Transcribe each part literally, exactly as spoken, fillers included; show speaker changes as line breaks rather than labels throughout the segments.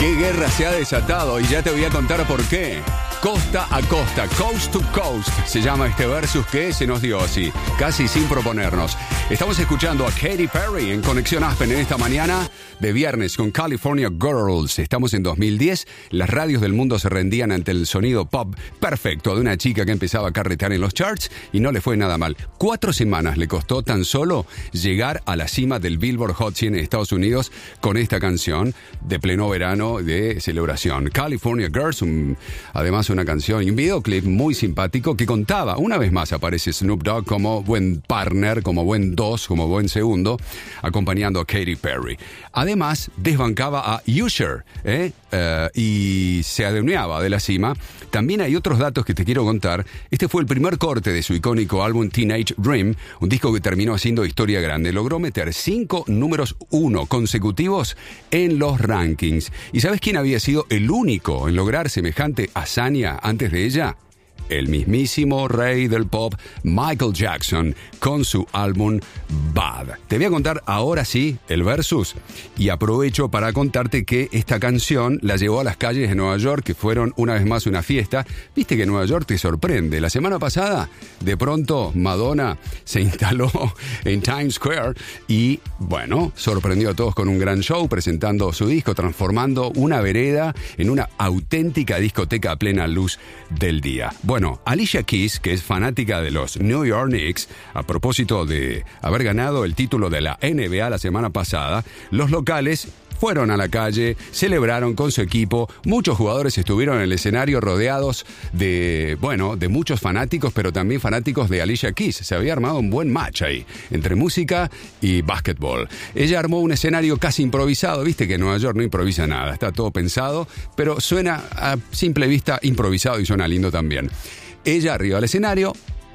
¿Qué guerra se ha desatado? Y ya te voy a contar por qué. Costa a costa, coast to coast, se llama este versus que se nos dio así, casi sin proponernos. Estamos escuchando a Katy Perry en Conexión Aspen en esta mañana de viernes con California Girls. Estamos en dos mil diez, las radios del mundo se rendían ante el sonido pop perfecto de una chica que empezaba a carretear en los charts y no le fue nada mal. Cuatro semanas le costó tan solo llegar a la cima del Billboard Hot cien en Estados Unidos con esta canción de pleno verano de celebración. California Girls, un, además una canción y un videoclip muy simpático que contaba, una vez más aparece Snoop Dogg como buen partner, como buen dos, como buen segundo, acompañando a Katy Perry. Además, desbancaba a Usher, ¿eh? Uh, y se adueñaba de la cima. También hay otros datos que te quiero contar. Este fue el primer corte de su icónico álbum Teenage Dream, un disco que terminó haciendo historia grande. Logró meter cinco números uno consecutivos en los rankings. ¿Y sabes quién había sido el único en lograr semejante hazaña antes de ella? El mismísimo rey del pop, Michael Jackson, con su álbum Bad. Te voy a contar ahora sí el versus y aprovecho para contarte que esta canción la llevó a las calles de Nueva York, que fueron una vez más una fiesta. Viste que Nueva York te sorprende. La semana pasada, de pronto, Madonna se instaló en Times Square y, bueno, sorprendió a todos con un gran show, presentando su disco, transformando una vereda en una auténtica discoteca a plena luz del día. Bueno, Alicia Keys, que es fanática de los New York Knicks, a propósito de haber ganado el título de la N B A la semana pasada, los locales fueron a la calle, celebraron con su equipo, muchos jugadores estuvieron en el escenario rodeados de, bueno, de muchos fanáticos, pero también fanáticos de Alicia Keys. Se había armado un buen match ahí, entre música y básquetbol. Ella armó un escenario casi improvisado, viste que en Nueva York no improvisa nada, está todo pensado, pero suena a simple vista improvisado y suena lindo también. Ella arriba del escenario,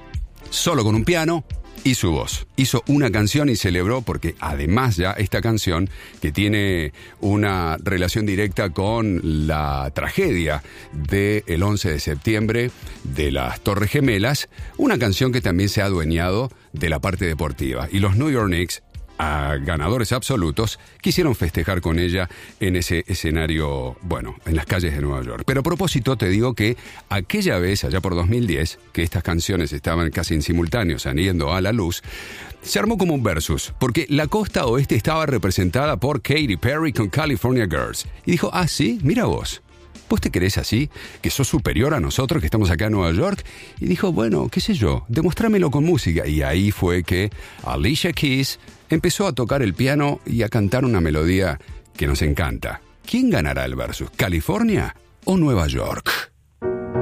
solo con un piano y su voz. Hizo una canción y celebró porque además ya esta canción, que tiene una relación directa con la tragedia del once de septiembre de las Torres Gemelas, una canción que también se ha adueñado de la parte deportiva. Y los New York Knicks, a ganadores absolutos, quisieron festejar con ella en ese escenario, bueno, en las calles de Nueva York. Pero a propósito te digo que aquella vez, allá por dos mil diez, que estas canciones estaban casi en simultáneo saliendo a la luz, se armó como un versus, porque la costa oeste estaba representada por Katy Perry con California Girls. Y dijo, ah, sí, mira vos. ¿Vos te crees así? ¿Que sos superior a nosotros que estamos acá en Nueva York? Y dijo, bueno, qué sé yo, demostrámelo con música. Y ahí fue que Alicia Keys empezó a tocar el piano y a cantar una melodía que nos encanta. ¿Quién ganará el versus? ¿California o Nueva York?